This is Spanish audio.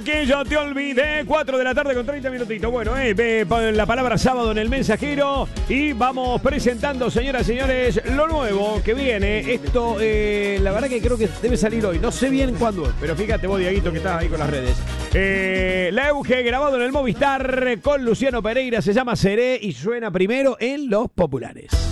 Que yo te olvidé, 4 de la tarde con 30 minutitos. Bueno, la palabra sábado en el mensajero. Y vamos presentando, señoras y señores, lo nuevo que viene. Esto, la verdad que creo que debe salir hoy. No sé bien cuándo, pero fíjate vos, Dieguito, que estás ahí con las redes. La Euge grabado en el Movistar con Luciano Pereira. Se llama Seré y suena primero en Los Populares.